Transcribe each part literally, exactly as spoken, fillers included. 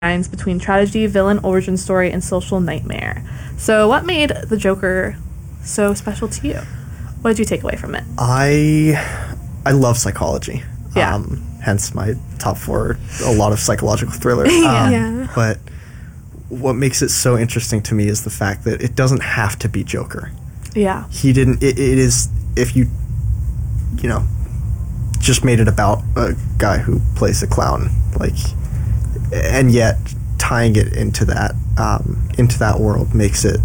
lines between tragedy, villain, origin story, and social nightmare. So what made the Joker so special to you? What did you take away from it? I I love psychology. Yeah. Um, hence my top four, a lot of psychological thrillers. Yeah. Um, Yeah. But what makes it so interesting to me is the fact that it doesn't have to be Joker. Yeah. He didn't, it, it is, if you, you know, just made it about a guy who plays a clown, like, and yet tying it into that, um, into that world makes it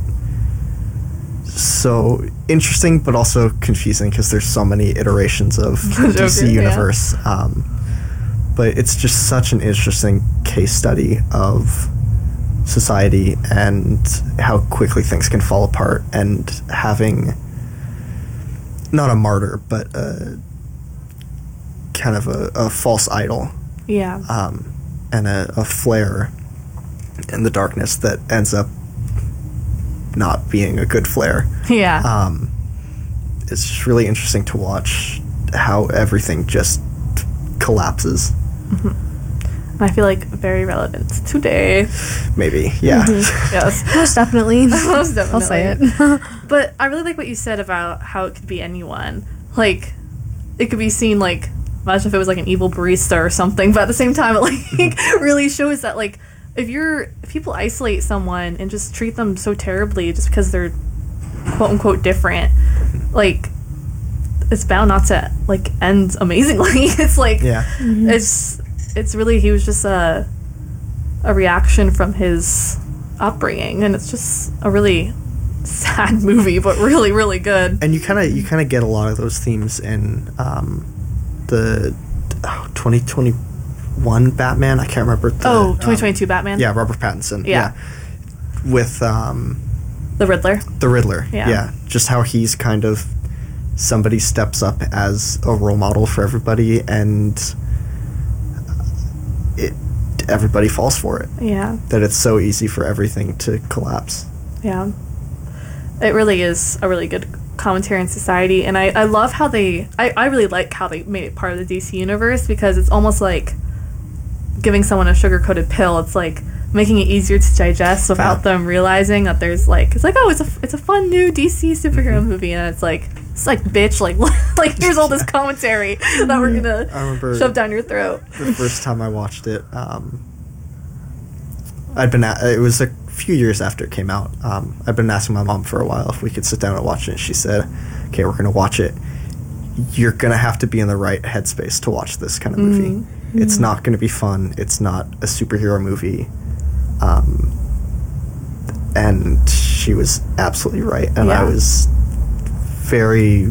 so interesting, but also confusing because there's so many iterations of the D C Joker, yeah. universe. Um, but it's just such an interesting case study of society and how quickly things can fall apart, and having not a martyr, but a kind of a, a false idol, Yeah. um, and a, a flare in the darkness that ends up not being a good flare. Yeah. Um, it's just really interesting to watch how everything just collapses. And I feel like very relevant today. Maybe, yeah. Yes. Most definitely. Most definitely. I'll say it. But I really like what you said about how it could be anyone. Like, it could be seen, like, imagine if it was like an evil barista or something, but at the same time, it like really shows that, like, if you're, if people isolate someone and just treat them so terribly just because they're quote unquote different, like, it's bound not to, like, end amazingly. It's like, Yeah. it's, it's really, he was just a, a reaction from his upbringing, and it's just a really sad movie, but really, really good. And you kind of you kind of get a lot of those themes in um, the oh, twenty twenty-one Batman. I can't remember. The, Oh, um, twenty twenty-two Batman? Yeah, Robert Pattinson. Yeah. Yeah. With um, The Riddler. the Riddler. Yeah. Yeah. Just how he's kind of somebody steps up as a role model for everybody, and it everybody falls for it. Yeah. That it's so easy for everything to collapse. Yeah. It really is a really good commentary on society, and I, I love how they I, I really like how they made it part of the D C universe, because it's almost like giving someone a sugar-coated pill. It's like making it easier to digest without Yeah. them realizing that there's like, it's like, oh, it's a it's a fun new D C superhero Mm-hmm. movie, and it's like, it's like, bitch, like like here's all this commentary that we're gonna I remember shove down your throat. the first time I watched it, um, I'd been at, it was a few years after it came out. Um, I'd been asking my mom for a while if we could sit down and watch it. She said, "Okay, we're gonna watch it. You're gonna have to be in the right headspace to watch this kind of movie. Mm-hmm. It's not gonna be fun. It's not a superhero movie." Um, and she was absolutely right, and I Yeah. was very,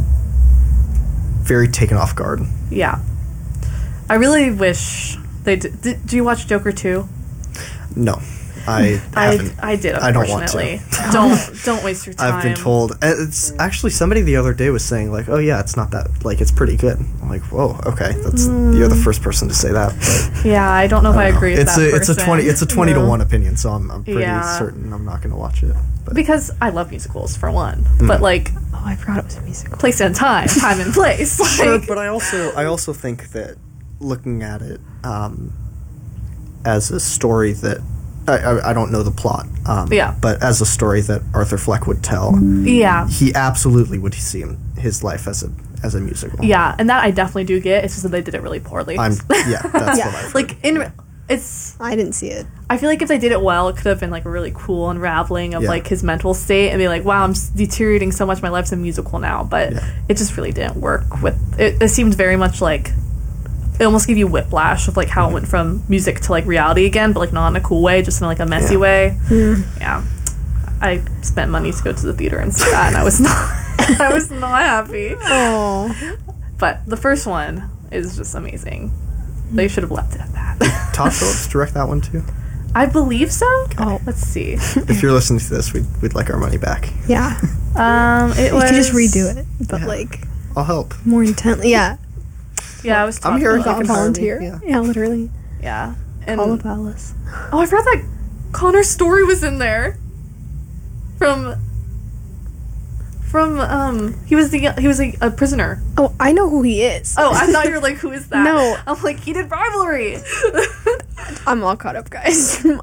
very taken off guard. Yeah. I really wish they did. Did, do you watch Joker two? No, I I, haven't. I did, I don't want to. unfortunately. don't don't waste your time. I've been told. uh, It's actually somebody the other day was saying like, "Oh yeah, it's not that like it's pretty good." I'm like, "Whoa, okay, that's you're the first person to say that." But Yeah, I don't know if I, I don't know. agree with it's that a it's a person. twenty it's a twenty No. to one opinion, so I'm I'm pretty Yeah. certain I'm not going to watch it. But Because I love musicals, for one. Mm. But, like, Oh, I forgot it was a musical. place and time. Time and place. Like, sure, but I also I also think that looking at it um, as a story that I, I I don't know the plot, um, Yeah. but as a story that Arthur Fleck would tell, yeah. he absolutely would see him, his life as a as a musical. Yeah, and that I definitely do get. It's just that they did it really poorly. I'm yeah, that's Yeah. what I've heard. like, in... It's... I didn't see it. I feel like if they did it well, it could have been, like, a really cool unraveling of, Yeah. like, his mental state, and be like, wow, I'm s- deteriorating so much, my life's a musical now. But Yeah. it just really didn't work with... It, it seemed very much like... It almost gave you whiplash of, like, how it went from music to, like, reality again, but, like, not in a cool way, just in, like, a messy Yeah. way. Yeah. I spent money to go to the theater and see that, and I was not... I was not happy. Oh. But the first one is just amazing. They should have left it at that. Todd Phillips direct that one too. I believe so. Oh. Let's see. If you're listening to this, we'd, we'd like our money back. Yeah. Um, it You was... could just redo it, but Yeah. like I'll help. more intently. Yeah. Yeah, I was. I'm Todd here. Phillips. You Got can a hire me, volunteer. yeah. Yeah. literally. Yeah. And Call up Alice. oh, I forgot that Connor Story was in there. From. From um, he was the he was a, a prisoner. Oh, I know who he is. Oh, I thought you were like, who is that? No. I'm like, he did Rivalry. I'm all caught up, guys.